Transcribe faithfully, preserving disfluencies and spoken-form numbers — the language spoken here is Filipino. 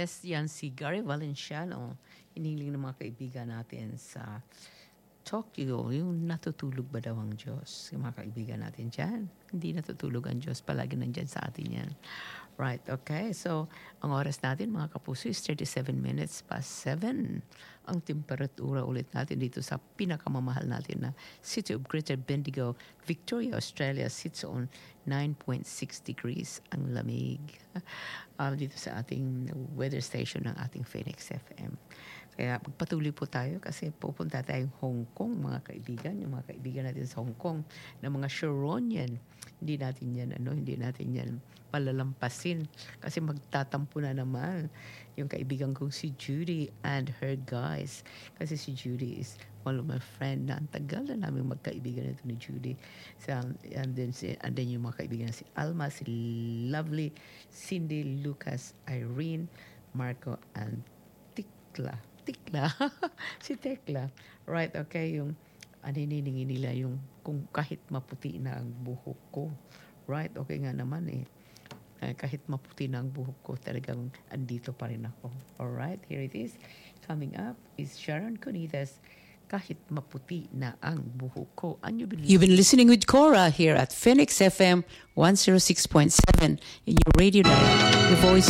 Yes, yan si Gary Valenciano. Iniling ng mga kaibigan natin sa Tokyo, yung natutulog ba daw ang Diyos? Yung mga kaibigan natin dyan, hindi natutulog ang Diyos. Palagi nandyan sa atin yan. Right, okay. So, ang oras natin, mga kapuso, is thirty-seven minutes past seven. Ang temperatura ulit natin dito sa pinakamamahal natin na City of Greater Bendigo, Victoria, Australia, sits on nine point six degrees ang lamig. Uh, dito sa ating weather station ng ating Phoenix F M. Kaya magpatuloy po tayo kasi pupunta tayong Hong Kong, mga kaibigan. Yung mga kaibigan natin sa Hong Kong na mga Sharonian. Hindi natin yan, ano, hindi natin yan palalampasin. Kasi magtatampo na naman yung kaibigan kong si Judy and her guys. Kasi si Judy is one of my friend na ang tagal na namin magkaibigan ito ni Judy. So, and, then, and then yung mga kaibigan na si Alma, si Lovely, Cindy, Lucas, Irene, Marco, and Tikla. Tikla. si Tekla. Right, okay, yung anininingin nila yung kung kahit maputi na ang buhok ko. Right, okay nga naman eh. Eh, kahit maputi na ang buhok ko, talagang andito pa rin ako. Alright, here it is. Coming up is Sharon Cunitas, Kahit Maputi na ang Buhok Ko. And you've been, you've been listening with Cora here at Phoenix F M one oh six point seven in your radio dial. The voice